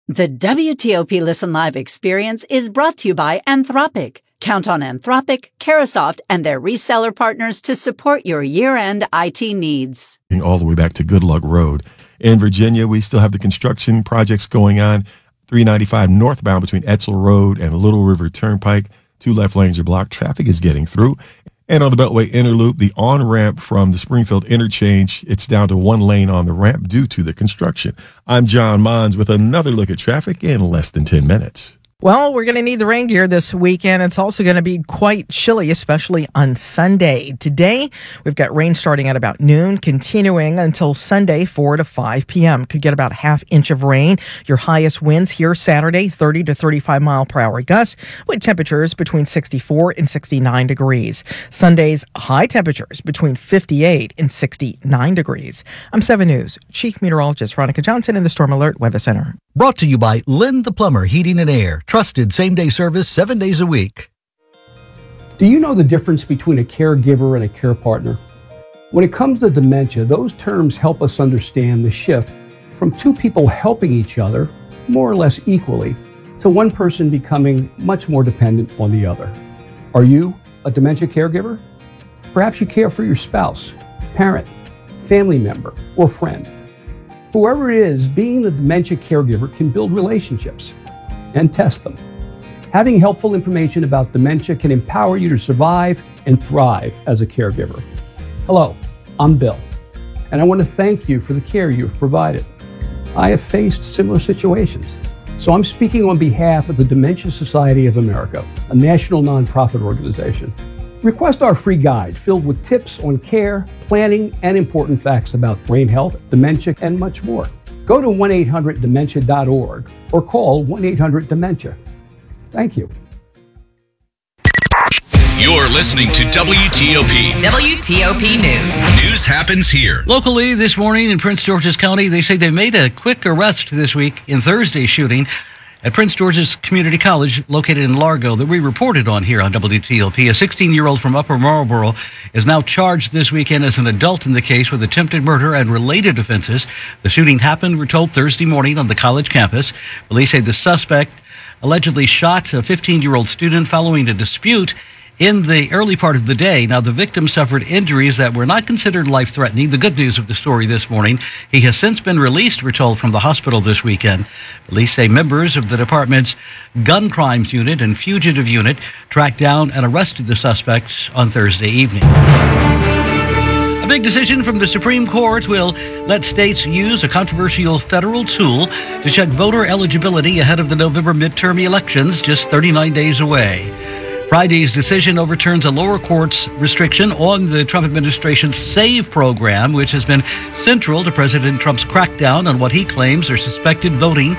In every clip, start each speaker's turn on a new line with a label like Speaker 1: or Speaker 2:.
Speaker 1: The WTOP Listen Live experience is brought to you by Anthropic. Count on Anthropic, Carahsoft, and their reseller partners to support your year-end IT needs.
Speaker 2: All the way back to Good Luck Road. In Virginia, we still have the construction projects going on. 395 northbound between Etzel Road and Little River Turnpike. 2 left lanes are blocked. Traffic is getting through. And on the Beltway Inner Loop, the on-ramp from the Springfield interchange, it's down to 1 lane on the ramp due to the construction. I'm John Mons with another look at traffic in less than 10 minutes.
Speaker 3: Well, we're going to need the rain gear this weekend. It's also going to be quite chilly, especially on Sunday. Today, we've got rain starting at about noon, continuing until Sunday, 4 to 5 p.m. Could get about a half inch of rain. Your highest winds here Saturday, 30 to 35 mile per hour gusts, with temperatures between 64 and 69 degrees. Sunday's high temperatures between 58 and 69 degrees. I'm 7 News Chief Meteorologist Veronica Johnson in the Storm Alert Weather Center.
Speaker 4: Brought to you by Lynn the Plumber Heating and Air. Trusted same-day service 7 days a week.
Speaker 5: Do you know the difference between a caregiver and a care partner? When it comes to dementia, those terms help us understand the shift from 2 people helping each other, more or less equally, to one person becoming much more dependent on the other. Are you a dementia caregiver? Perhaps you care for your spouse, parent, family member, or friend. Whoever it is, being the dementia caregiver can build relationships and test them. Having helpful information about dementia can empower you to survive and thrive as a caregiver. Hello, I'm Bill, and I want to thank you for the care you've provided. I have faced similar situations, so I'm speaking on behalf of the Dementia Society of America, a national nonprofit organization. Request our free guide filled with tips on care, planning, and important facts about brain health, dementia, and much more. Go to 1-800-DEMENTIA.org or call 1-800-DEMENTIA. Thank you.
Speaker 6: You're listening to WTOP.
Speaker 7: WTOP News.
Speaker 6: News happens here.
Speaker 4: Locally this morning in Prince George's County, they say they made a quick arrest this week in Thursday's shooting at Prince George's Community College, located in Largo, that we reported on here on WTOP. A 16-year-old from Upper Marlboro is now charged this weekend as an adult in the case with attempted murder and related offenses. The shooting happened, we're told, Thursday morning on the college campus. Police say the suspect allegedly shot a 15-year-old student following a dispute in the early part of the day. Now, the victim suffered injuries that were not considered life-threatening. The good news of the story this morning, he has since been released, we're told, from the hospital this weekend. Police say members of the department's gun crimes unit and fugitive unit tracked down and arrested the suspects on Thursday evening. A big decision from the Supreme Court will let states use a controversial federal tool to check voter eligibility ahead of the November midterm elections, just 39 days away. Friday's decision overturns a lower court's restriction on the Trump administration's SAVE program, which has been central to President Trump's crackdown on what he claims are suspected voting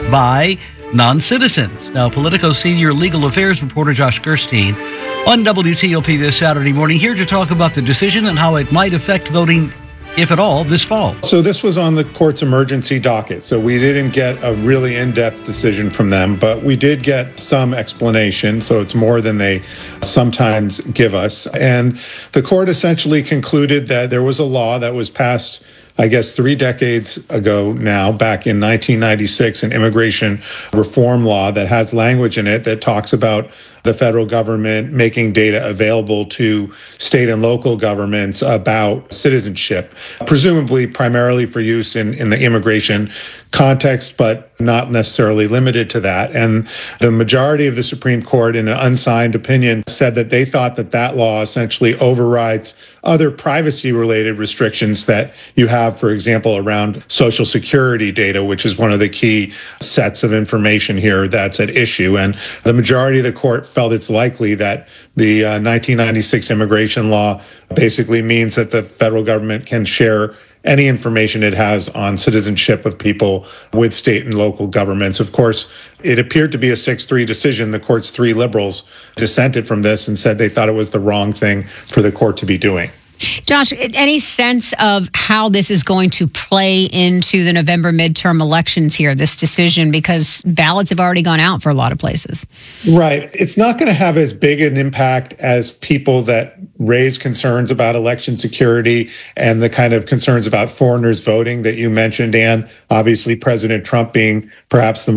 Speaker 4: by non-citizens. Now, Politico senior legal affairs reporter Josh Gerstein on WTOP this Saturday morning, here to talk about the decision and how it might affect voting, if at all, this fall.
Speaker 8: So this was on the court's emergency docket. So we didn't get a really in-depth decision from them, but we did get some explanation. So it's more than they sometimes give us. And the court essentially concluded that there was a law that was passed, I guess, 3 decades ago now, back in 1996, an immigration reform law that has language in it that talks about the federal government making data available to state and local governments about citizenship, presumably primarily for use in the immigration context, but not necessarily limited to that. And the majority of the Supreme Court, in an unsigned opinion, said that they thought that that law essentially overrides other privacy-related restrictions that you have, for example, around Social Security data, which is one of the key sets of information here that's at issue. And the majority of the court felt it's likely that the 1996 immigration law basically means that the federal government can share any information it has on citizenship of people with state and local governments. Of course, it appeared to be a 6-3 decision. The court's 3 liberals dissented from this and said they thought it was the wrong thing for the court to be doing.
Speaker 7: Josh, any sense of how this is going to play into the November midterm elections here, this decision, because ballots have already gone out for a lot of places?
Speaker 8: Right. It's not going to have as big an impact as people that raise concerns about election security and the kind of concerns about foreigners voting that you mentioned, Ann. Obviously, President Trump being perhaps the